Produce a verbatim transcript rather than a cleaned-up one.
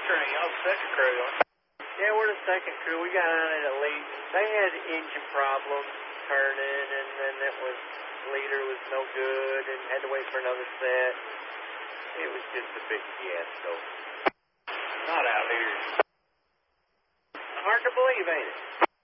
train. Y'all the second crew, huh? Yeah, we're the second crew. We got on it at late. They had engine problems turning, and then it was leader was no good, and had to wait for another set. It was just a big fiasco. Not out here. Hard to believe, ain't it?